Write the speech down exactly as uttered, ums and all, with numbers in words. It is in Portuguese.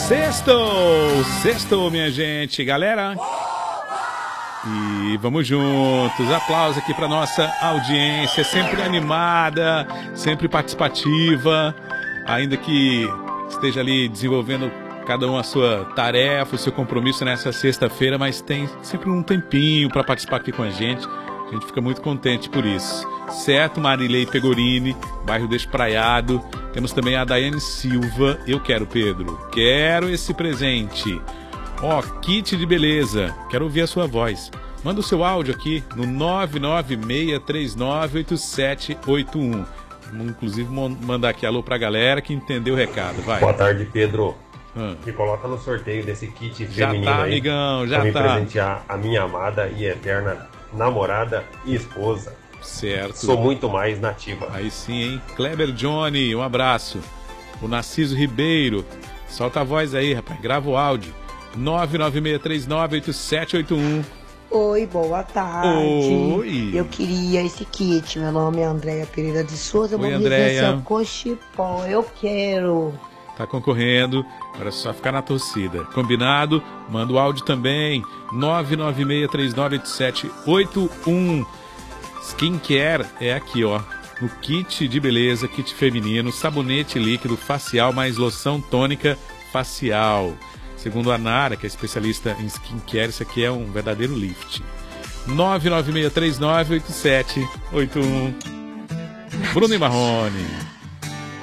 Sextou! Sextou, minha gente, galera! E vamos juntos, aplausos aqui para nossa audiência, sempre animada, sempre participativa, ainda que esteja ali desenvolvendo cada um a sua tarefa, o seu compromisso nessa sexta-feira, mas tem sempre um tempinho para participar aqui com a gente, a gente fica muito contente por isso. Certo, Marilei Pegorini, bairro Despraiado, temos também a Daiane Silva, eu quero, Pedro, quero esse presente. Ó, kit de beleza, quero ouvir a sua voz. Manda o seu áudio aqui no nove nove seis três nove oito sete oito um. Vamos, inclusive, mandar aqui alô pra galera que entendeu o recado, vai. Boa tarde, Pedro. Hum. Me coloca no sorteio desse kit já feminino tá, aí. Amigão, já pra tá. me presentear a minha amada e eterna namorada e esposa. Certo. Sou muito mais nativa. Aí sim, hein? Kleber Johnny, um abraço. O Narciso Ribeiro, solta a voz aí, rapaz, grava o áudio. nove nove seis três nove oito sete oito um. Oi, boa tarde. Oi. Eu queria esse kit. Meu nome é Andréia Pereira de Souza. Oi, Andréia. Cochipó. Eu quero. Tá concorrendo, agora é só ficar na torcida. Combinado? Manda o áudio também. nove nove seis três nove oito sete oito um. Skincare é aqui, ó. No kit de beleza, kit feminino, sabonete líquido facial mais loção tônica facial. Segundo a Nara, que é especialista em skincare, isso aqui é um verdadeiro lift. nove nove seis três nove oito sete oito um. Bruno e Marrone.